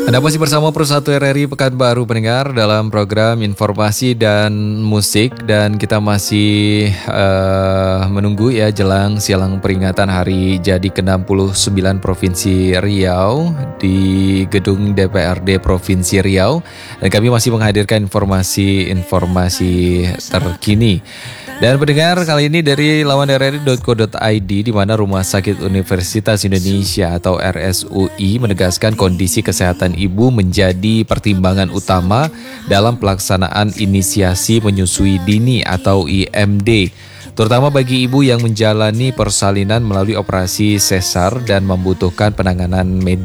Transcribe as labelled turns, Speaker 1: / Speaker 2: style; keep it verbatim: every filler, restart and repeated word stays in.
Speaker 1: Anda masih bersama Pro satu R R I Pekanbaru pendengar dalam program informasi dan musik, dan kita masih uh, menunggu ya jelang silang peringatan hari jadi ke enam puluh sembilan Provinsi Riau di gedung D P R D Provinsi Riau, dan kami masih menghadirkan informasi-informasi terkini. Dan pendengar, kali ini dari lawan r r i dot co dot i d, di mana Rumah Sakit Universitas Indonesia atau R S U I menegaskan kondisi kesehatan ibu menjadi pertimbangan utama dalam pelaksanaan inisiasi menyusui dini atau I M D, terutama bagi ibu yang menjalani persalinan melalui operasi sesar dan membutuhkan penanganan medis